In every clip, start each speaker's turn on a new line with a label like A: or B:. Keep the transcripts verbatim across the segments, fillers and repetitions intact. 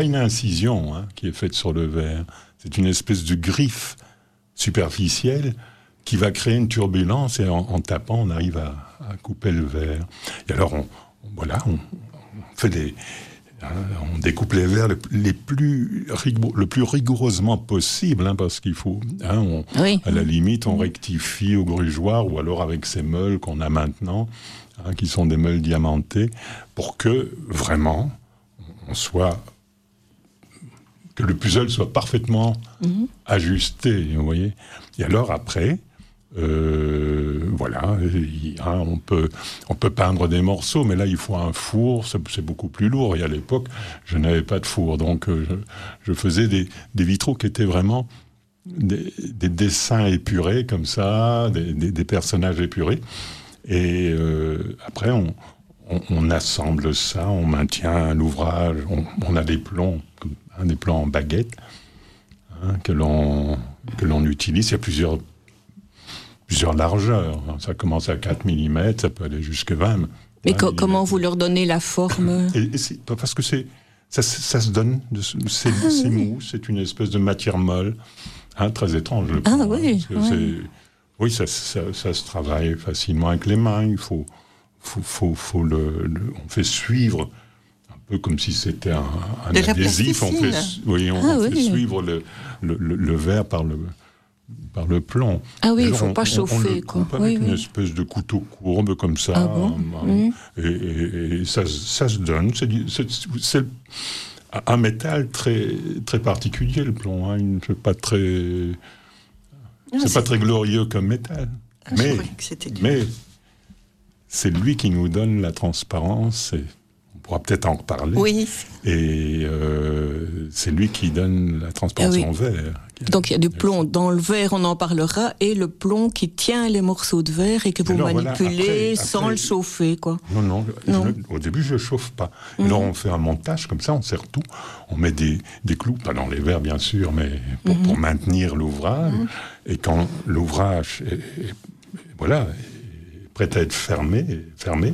A: une incision hein, qui est faite sur le verre. C'est une espèce de griffe superficielle qui va créer une turbulence et en, en tapant, on arrive à, à couper le verre. Et alors, on, voilà, on, on fait des... Hein, on découpe les verres les, les plus rigour, le plus rigoureusement possible, hein, parce qu'il faut, hein, on, oui. à la limite, on rectifie au grugeoir ou alors avec ces meules qu'on a maintenant, hein, qui sont des meules diamantées, pour que vraiment on soit, que le puzzle soit parfaitement mm-hmm. ajusté, vous voyez. Et alors après. Euh, voilà, il, hein, on peut on peut peindre des morceaux, mais là il faut un four, c'est, c'est beaucoup plus lourd. Et à l'époque, je n'avais pas de four, donc euh, je, je faisais des, des vitraux qui étaient vraiment des, des dessins épurés comme ça, des, des, des personnages épurés. Et euh, après, on, on, on assemble ça, on maintient l'ouvrage, on, on a des plombs, hein, des plombs en baguette hein, que l'on que l'on utilise. Il y a plusieurs plusieurs largeurs. Ça commence à quatre millimètres, ça peut aller jusqu'à vingt.
B: Mais co- comment vous leur donnez la forme ?
A: et, et c'est, Parce que c'est, ça, ça se donne, de, c'est, ah, c'est oui. mou, c'est une espèce de matière molle, hein, très étrange. Je
B: ah
A: pense,
B: oui,
A: hein,
B: oui.
A: C'est, oui, ça, ça, ça se travaille facilement avec les mains. Il faut, faut, faut, faut le, le, on fait suivre, un peu comme si c'était un, un adhésif. On fait, oui, on, ah, on oui. fait suivre le, le, le, le verre par le par le plomb.
B: Ah oui, il ne faut on, pas chauffer. On, on le
A: coupe
B: quoi.
A: avec
B: oui,
A: une
B: oui.
A: espèce de couteau courbe comme ça.
B: Ah bon mmh.
A: et, et, et ça, ça se donne. C'est, c'est, c'est un métal très, très particulier, le plomb. Hein. Il, c'est pas très... Ah, c'est, c'est pas très glorieux comme métal.
C: Ah,
A: mais,
C: que c'était
A: mais c'est lui qui nous donne la transparence. Et on pourra peut-être en reparler.
C: Oui.
A: Et euh, c'est lui qui donne la transparence ah, oui. en verre.
B: Donc il y a du plomb dans le verre, on en parlera, et le plomb qui tient les morceaux de verre et que vous alors, manipulez voilà, après, sans après, le chauffer, quoi.
A: Non, non, non. Je, au début je ne chauffe pas. Mmh. Alors on fait un montage comme ça, on serre tout, on met des, des clous, pas dans les verres bien sûr, mais pour, mmh. pour maintenir l'ouvrage. Mmh. Et quand l'ouvrage est, est, voilà, est prêt à être fermé, fermé,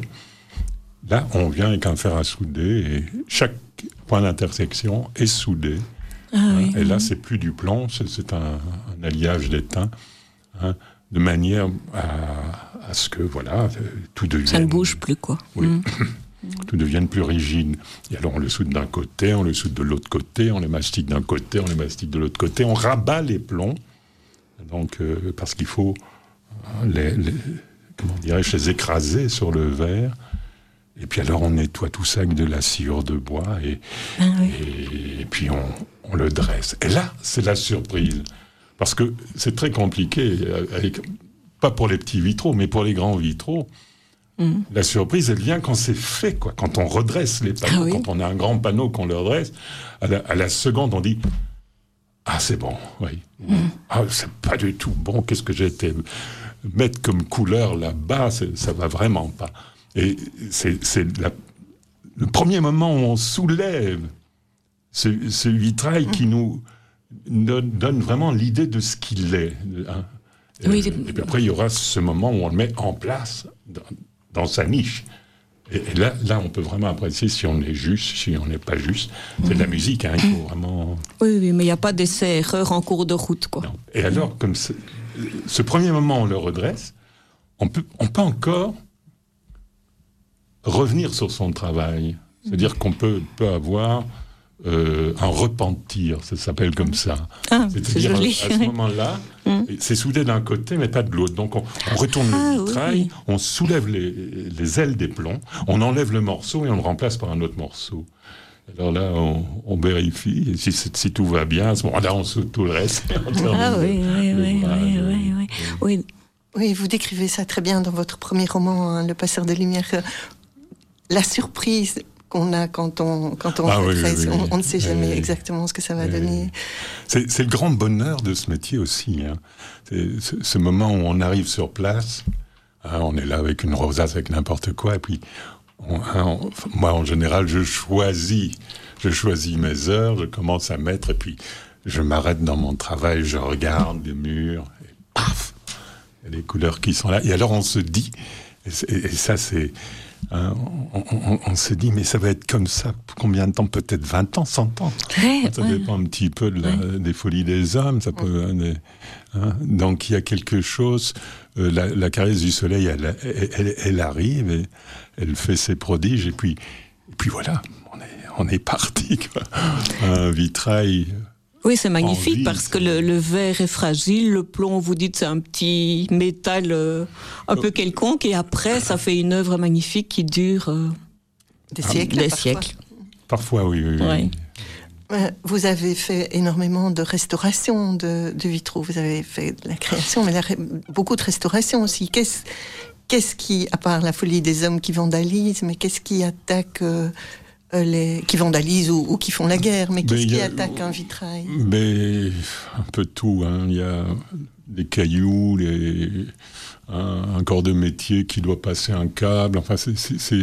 A: là on vient avec un fer à souder et chaque point d'intersection est soudé.
B: Ah,
A: hein,
B: oui,
A: et
B: oui.
A: là, c'est plus du plomb, c'est, c'est un, un alliage d'étain, hein, de manière à, à ce que voilà, tout devienne...
B: Ça ne bouge plus, quoi.
A: Oui,
B: mmh.
A: tout devienne plus rigide. Et alors, on le soude d'un côté, on le soude de l'autre côté, on les mastique d'un côté, on les mastique de l'autre côté, on rabat les plombs, donc, euh, parce qu'il faut hein, les, les, comment dirais-je, les écraser sur le verre. Et puis alors, on nettoie tout ça avec de la sciure de bois et,
B: ah oui.
A: et, et puis on, on le dresse. Et là, c'est la surprise. Parce que c'est très compliqué, avec, pas pour les petits vitraux, mais pour les grands vitraux. Mm. La surprise, elle vient quand c'est fait, quoi. Quand on redresse les panneaux, ah oui. quand on a un grand panneau qu'on le redresse, à la, à la seconde, on dit « Ah, c'est bon, oui. Mm. Ah, c'est pas du tout bon. Qu'est-ce que j'ai été mettre comme couleur là-bas, c'est, ça va vraiment pas. » Et c'est, c'est la, le premier moment où on soulève ce, ce vitrail mmh. qui nous donne, donne vraiment l'idée de ce qu'il est. Hein. Et, oui, et puis après, il y aura ce moment où on le met en place dans, dans sa niche. Et, et là, là, on peut vraiment apprécier si on est juste, si on n'est pas juste. C'est de la musique, hein, il faut vraiment...
B: Oui, oui, mais il n'y a pas d'essai-erreur en cours de route, quoi.
A: Non. Et alors, comme ce, ce premier moment, on le redresse, on peut, on peut encore... revenir sur son travail. C'est-à-dire qu'on peut, peut avoir euh, un repentir, ça s'appelle comme ça.
B: Ah,
A: c'est-à-dire,
B: c'est joli.
A: à ce moment-là, mmh. c'est soudé d'un côté, mais pas de l'autre. Donc, on, on retourne ah, le vitrail, oui. on soulève les, les ailes des plombs, on enlève le morceau et on le remplace par un autre morceau. Alors là, on, on vérifie, et si, si tout va bien, à ce moment-là, on soude tout le reste.
B: Ah oui, oui, oui, oui, oui, oui. oui.
C: Oui, vous décrivez ça très bien dans votre premier roman, hein, Le Passeur de Lumière. La surprise qu'on a quand on quand on, ah, oui, oui, oui, on, on ne sait jamais oui, exactement ce que ça va oui, donner.
A: C'est, c'est le grand bonheur de ce métier aussi. Hein. C'est, ce, ce moment où on arrive sur place, hein, on est là avec une rosace, avec n'importe quoi, et puis on, hein, on, moi en général je choisis, je choisis mes heures, je commence à mettre, et puis je m'arrête dans mon travail, je regarde les murs, et paf, il y a les couleurs qui sont là. Et alors on se dit, et, et ça c'est Hein, on, on, on se dit, mais ça va être comme ça, combien de temps? Peut-être vingt ans, cent ans.
B: Ouais,
A: ça
B: ouais.
A: dépend un petit peu de la,
B: ouais.
A: des folies des hommes. Ça peut, ouais. des, hein, donc il y a quelque chose, euh, la, la caresse du soleil, elle, elle, elle, elle arrive, et elle fait ses prodiges, et puis, et puis voilà, on est, on est parti, quoi. Un vitrail...
B: Oui, c'est magnifique parce que le, le verre est fragile, le plomb, vous dites, c'est un petit métal euh, un peu quelconque, et après, ça fait une œuvre magnifique qui dure euh,
C: des ah, siècles.
B: Des
C: parfois.
B: siècles.
A: Parfois, oui. oui,
B: oui.
A: oui.
C: Vous avez fait énormément de restauration de, de vitraux. Vous avez fait de la création, mais la, beaucoup de restauration aussi. Qu'est-ce, qu'est-ce qui, à part la folie des hommes qui vandalisent, mais qu'est-ce qui attaque euh, Les, qui vandalisent ou, ou qui font la guerre, mais qu'est-ce qui a, attaque un vitrail?
A: Mais un peu tout. Hein. Il y a des cailloux, les, un, un corps de métier qui doit passer un câble. Enfin, c'est, c'est, c'est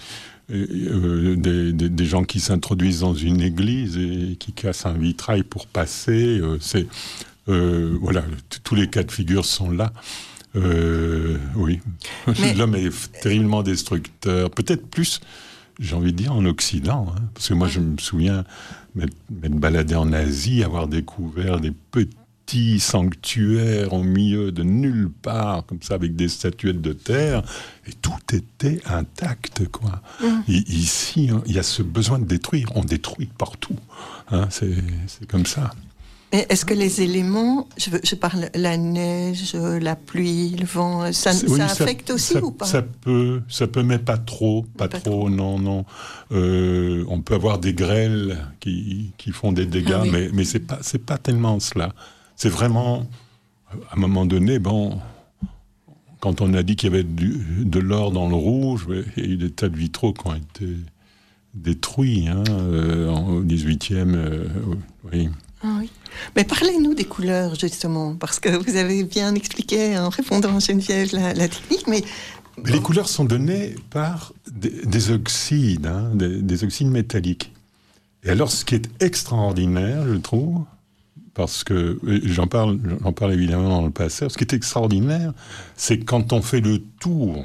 A: euh, des, des, des gens qui s'introduisent dans une église et qui cassent un vitrail pour passer. Euh, c'est euh, voilà, t- tous les cas de figure sont là. Euh, oui, mais... l'homme est terriblement destructeur. Peut-être plus. J'ai envie de dire en Occident, hein, parce que moi je me souviens m'être, m'être baladé en Asie, avoir découvert des petits sanctuaires au milieu de nulle part, comme ça, avec des statuettes de terre, et tout était intact, quoi. Mmh. Et ici, hein, il y a ce besoin de détruire, on détruit partout, hein, c'est, c'est comme ça.
C: Mais est-ce que les éléments, je, je parle la neige, la pluie, le vent, ça,
A: oui,
C: ça
A: ça
C: affecte aussi
A: ça,
C: ou pas?
A: Ça peut, ça peut, mais pas trop, pas, pas trop, trop, non, non. Euh, on peut avoir des grêles qui, qui font des dégâts, ah oui. mais, mais c'est pas, c'est pas tellement cela. C'est vraiment, à un moment donné, bon, quand on a dit qu'il y avait du, de l'or dans le rouge, il y a eu des tas de vitraux qui ont été détruits, hein, euh, au dix-huitième, euh, oui.
C: Ah oui. Mais parlez-nous des couleurs, justement, parce que vous avez bien expliqué en répondant à Geneviève la, la technique, mais...
A: mais les couleurs sont données par des, des oxydes, hein, des, des oxydes métalliques. Et alors, ce qui est extraordinaire, je trouve, parce que j'en parle, j'en parle évidemment dans le passé, ce qui est extraordinaire, c'est quand on fait le tour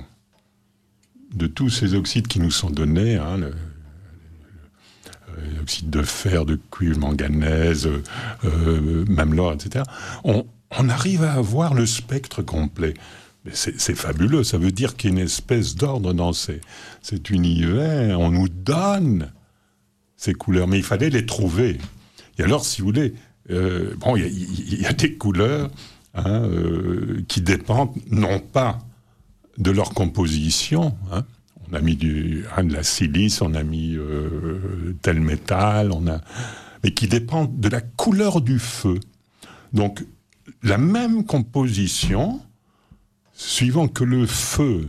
A: de tous ces oxydes qui nous sont donnés, hein, le, l'oxyde de fer, de cuivre, manganèse, euh, même l'or, et cetera, on, on arrive à avoir le spectre complet. Mais c'est, c'est fabuleux, ça veut dire qu'il y a une espèce d'ordre dans ces, cet univers. On nous donne ces couleurs, mais il fallait les trouver. Et alors, si vous voulez, euh, bon, il y, y, y a des couleurs hein, euh, qui dépendent non pas de leur composition, hein. On a mis du, hein, de la silice, on a mis euh, tel métal, on a, mais qui dépend de la couleur du feu. Donc, la même composition, suivant que le feu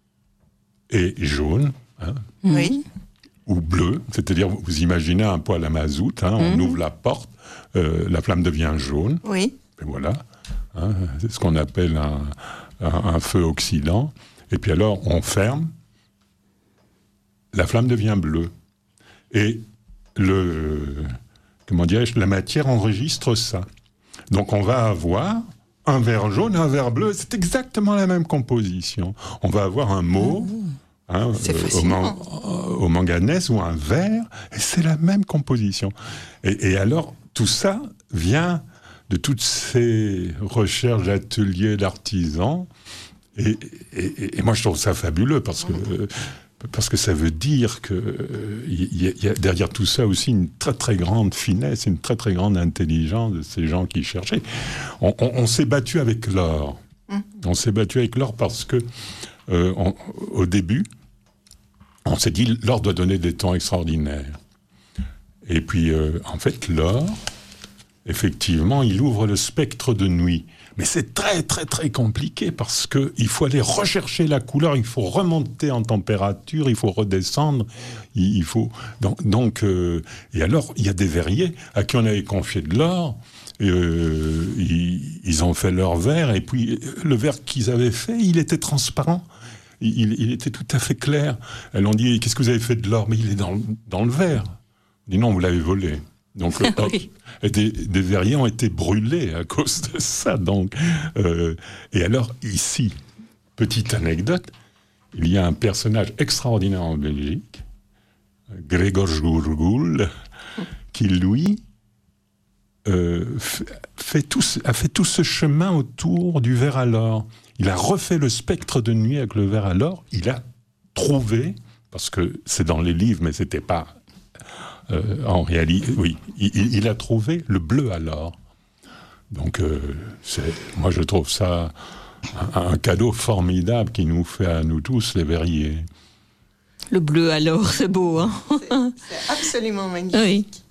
A: est jaune, hein,
C: oui.
A: ou bleu, c'est-à-dire, vous imaginez un poêle à mazout, hein, on mm-hmm. ouvre la porte, euh, la flamme devient jaune,
C: oui.
A: et voilà, hein, c'est ce qu'on appelle un, un, un feu oxydant, et puis alors, on ferme, la flamme devient bleue. Et le, comment dirais-je, la matière enregistre ça. Donc on va avoir un verre jaune, un verre bleu, c'est exactement la même composition. On va avoir un mot mmh. hein, euh, au, man, au manganèse ou un verre, et c'est la même composition. Et, et alors, tout ça vient de toutes ces recherches d'ateliers d'artisans, et, et, et moi je trouve ça fabuleux, parce que... Euh, Parce que ça veut dire qu'il euh, y, y a derrière tout ça aussi une très très grande finesse, une très très grande intelligence de ces gens qui cherchaient. On, on, on s'est battu avec l'or. Mmh. On s'est battu avec l'or parce que, euh, on, au début, on s'est dit l'or doit donner des tons extraordinaires. Et puis, euh, en fait, l'or, effectivement, il ouvre le spectre de nuit. Mais c'est très, très, très compliqué parce qu'il faut aller rechercher la couleur, il faut remonter en température, il faut redescendre, il, il faut... Donc, donc euh, et alors, il y a des verriers à qui on avait confié de l'or, euh, ils, ils ont fait leur verre, et puis le verre qu'ils avaient fait, il était transparent, il, il était tout à fait clair. Elles ont dit, qu'est-ce que vous avez fait de l'or? Mais il est dans, dans le verre. On dit, non, vous l'avez volé. Donc, hop, oui. et des, des verriers ont été brûlés à cause de ça. Donc, euh, et alors, ici, petite anecdote, il y a un personnage extraordinaire en Belgique, Gregor Jourgoul, qui, lui, euh, fait tout, a fait tout ce chemin autour du verre à l'or. Il a refait le spectre de nuit avec le verre à l'or. Il a trouvé, parce que c'est dans les livres, mais c'était pas euh, en réalité... Oui, il, il a trouvé le bleu à l'or. Donc, euh, c'est, moi, je trouve ça un, un cadeau formidable qui nous fait à nous tous, les verriers.
B: Le bleu, alors, c'est beau, hein?
C: C'est, c'est absolument magnifique.
B: Oui.